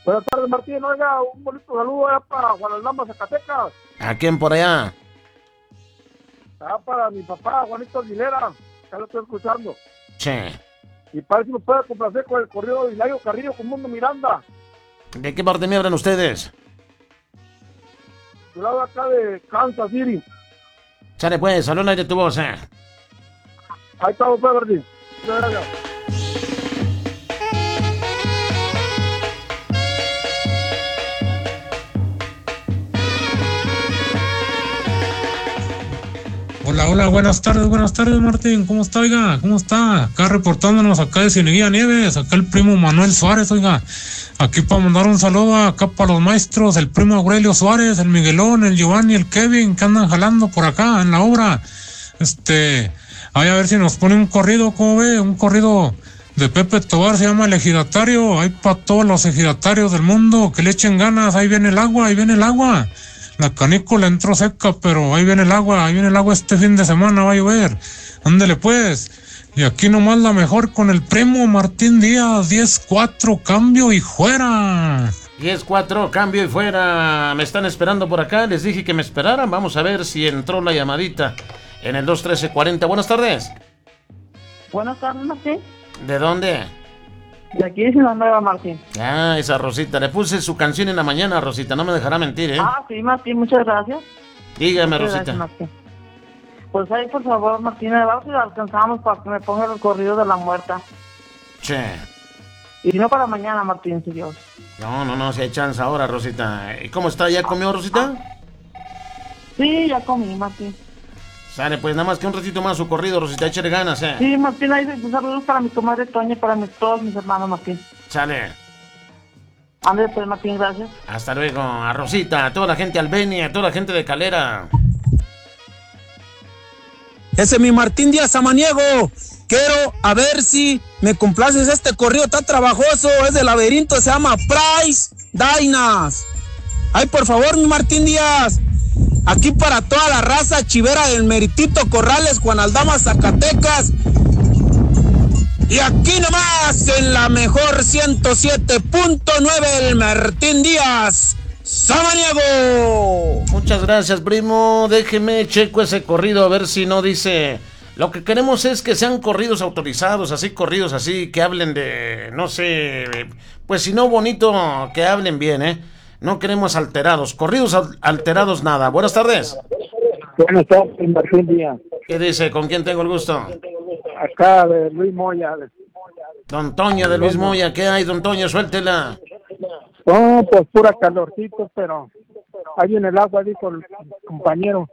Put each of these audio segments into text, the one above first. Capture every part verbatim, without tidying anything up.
Buenas tardes, Martín. Oiga, un bonito saludo allá para Juan Aldama, Zacatecas. ¿A quién por allá? Allá para mi papá, Juanito Aguilera. Ya lo estoy escuchando. Che. Y para si me puede complacer con el corrido de Hilario Carrillo con Mundo Miranda. ¿De qué parte me hablan ustedes? Yo lado acá de Kansas City. Sale pues, salud al aire tu voz, eh. Ahí estamos, pues, Martín. Gracias. Hola, hola, buenas tardes, buenas tardes, Martín. ¿Cómo está, oiga? ¿Cómo está? Acá reportándonos acá de Cieneguía Nieves, acá el primo Manuel Suárez, oiga. Aquí para mandar un saludo acá para los maestros, el primo Aurelio Suárez, el Miguelón, el Giovanni, el Kevin, que andan jalando por acá en la obra. Este, ahí a ver si nos pone un corrido, ¿cómo ve? Un corrido de Pepe Tobar, se llama El Ejidatario. Ahí para todos los ejidatarios del mundo, que le echen ganas. Ahí viene el agua, ahí viene el agua. La canícula entró seca, pero ahí viene el agua, ahí viene el agua este fin de semana, va a llover. Ándele pues. Y aquí nomás la mejor con el primo Martín Díaz, diez cuatro, cambio y fuera. diez cuatro, cambio y fuera. Me están esperando por acá, les dije que me esperaran. Vamos a ver si entró la llamadita en el dos trece cuarenta. Buenas tardes. Buenas tardes, Martín. ¿De dónde? De aquí es la nueva, Martín. Ah, esa Rosita. Le puse su canción en la mañana, Rosita. No me dejará mentir, ¿eh? Ah, sí, Martín, muchas gracias. Dígame, muchas Rosita. Gracias, Martín. Pues ahí, por favor, Martín, a ver si alcanzamos para que me ponga el corrido de la muerta. Che. Y no para mañana, Martín, si Dios. No, no, no, si hay chance ahora, Rosita. ¿Y cómo está? ¿Ya comió, Rosita? Sí, ya comí, Martín. Sale, pues nada más que un ratito más su corrido, Rosita. Échale ganas, ¿eh? Sí, Martín, ahí saludos para mi comadre Toña y para mis, todos mis hermanos, Martín. Sale. Ándale, pues, Martín, gracias. Hasta luego. A Rosita, a toda la gente Albenia, a toda la gente de Calera. Ese es mi Martín Díaz Samaniego. Quiero a ver si me complaces este corrido tan trabajoso. Es de Laberinto, se llama Price Dainas. Ay, por favor, mi Martín Díaz. Aquí para toda la raza chivera del Meritito Corrales, Juan Aldama, Zacatecas. Y aquí nomás en la mejor ciento siete punto nueve el Martín Díaz Samaniego. Muchas gracias, primo. Déjeme checo ese corrido a ver si no dice. Lo que queremos es que sean corridos autorizados, así corridos así, que hablen de, no sé, pues si no bonito, que hablen bien, ¿eh? No queremos alterados, corridos alterados nada. Buenas tardes. Buenas tardes, Martín Díaz. ¿Qué dice? ¿Con quién tengo el gusto? Acá de Luis Moya. Don Toño de Luis Moya. ¿Qué hay, don Toño? Suéltela. No, pues pura calorcito, pero ahí en el agua, dijo el compañero.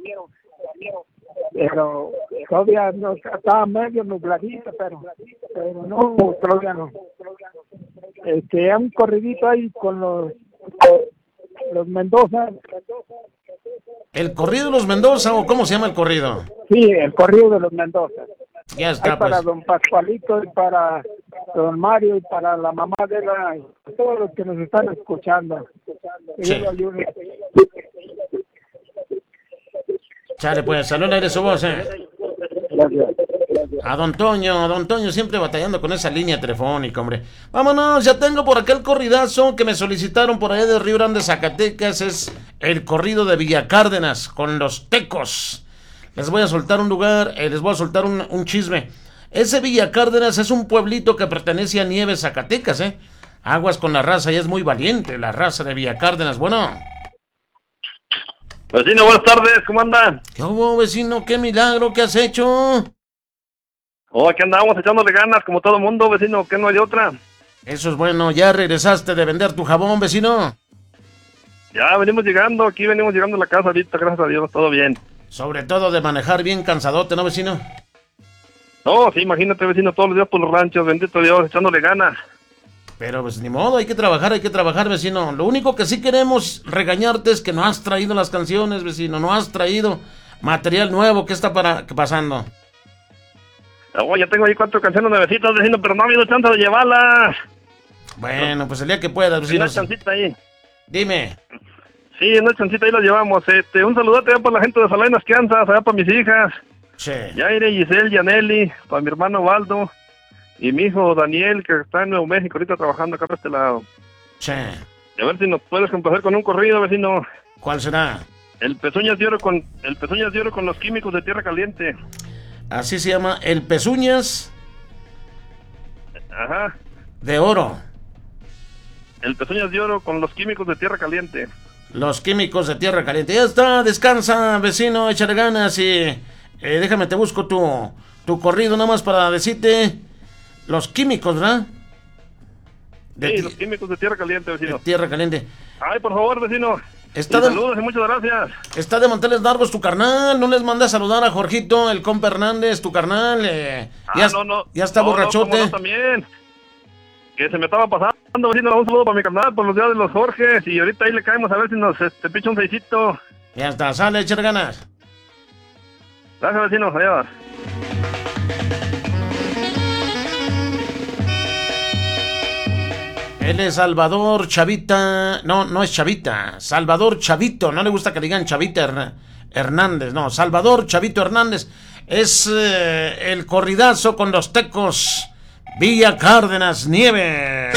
Pero todavía no, estaba medio nubladito, pero, pero no, todavía no. Este, un corridito ahí con los los Mendoza. ¿El corrido de los Mendoza o cómo se llama el corrido? Sí, el corrido de los Mendoza. Ya está, hay para pues. don Pascualito y para don Mario y para la mamá de la, todos los que nos están escuchando. Sí. Chale, pues, salud al aire su voz, eh. Gracias. A don Toño, a don Toño siempre batallando con esa línea telefónica, hombre. Vámonos, ya tengo por acá el corridazo que me solicitaron por allá de Río Grande, Zacatecas. Es el corrido de Villa Cárdenas con los Tecos. Les voy a soltar un lugar, eh, les voy a soltar un, un chisme. Ese Villa Cárdenas es un pueblito que pertenece a Nieves, Zacatecas, ¿eh? Aguas con la raza, y es muy valiente la raza de Villa Cárdenas. Bueno. Vecino, buenas tardes, ¿cómo andan? ¿Qué hubo, vecino? ¿Qué milagro? ¿Qué has hecho? Oh, aquí andamos echándole ganas, como todo mundo, vecino, que no hay de otra. Eso es bueno, ¿ya regresaste de vender tu jabón, vecino? Ya venimos llegando, aquí venimos llegando a la casa ahorita, gracias a Dios, todo bien. Sobre todo de manejar bien cansadote, ¿no, vecino? No, sí, imagínate, vecino, todos los días por los ranchos, bendito Dios, echándole ganas. Pero pues ni modo, hay que trabajar, hay que trabajar, vecino. Lo único que sí queremos regañarte es que no has traído las canciones, vecino, no has traído material nuevo. ¿Qué está para, qué pasando? Oh, ya tengo ahí cuatro canciones nuevecitas, vecino, pero no ha habido chance de llevarlas. Bueno, pues el día que puedas, vecino. Una chancita ahí. Dime. Sí, una chancita ahí la llevamos. Este, un saludote allá para la gente de Salinas, Kansas, allá para mis hijas. Sí. Yaire, Giselle, Yaneli, para mi hermano Waldo y mi hijo Daniel, que está en Nuevo México ahorita trabajando acá para este lado. Sí. A ver si nos puedes complacer con un corrido, vecino. ¿Cuál será? El Pezuñas de Oro con el Pezuñas de Oro con los Químicos de Tierra Caliente. Así se llama, el Pezuñas Ajá. de Oro. El Pezuñas de Oro con los Químicos de Tierra Caliente. Los Químicos de Tierra Caliente. Ya está, descansa, vecino, échale ganas y eh, déjame, te busco tu, tu corrido nada más para decirte los Químicos, ¿verdad? De Sí, ti- los Químicos de Tierra Caliente, de vecino. Tierra Caliente. Ay, por favor, vecino. Está Y de- saludos y muchas gracias. Está de manteles largos tu carnal, no les manda a saludar a Jorgito, el compa Hernández, tu carnal, eh, Ah, ya, no, no. ya está No, no, borrachote. cómo no, también. Que se me estaba pasando, vecino. Un saludo para mi carnal por los días de los Jorges. Y ahorita ahí le caemos a ver si nos este, picha un seisito. Ya está, sale, échale ganas. Gracias, vecino. Adiós. Él es Salvador Chavita, no, no es Chavita, Salvador Chavito, no le gusta que digan Chavita Her- Hernández, no, Salvador Chavito Hernández, es eh, el corridazo con los Tecos, Villa Cárdenas, Nieves.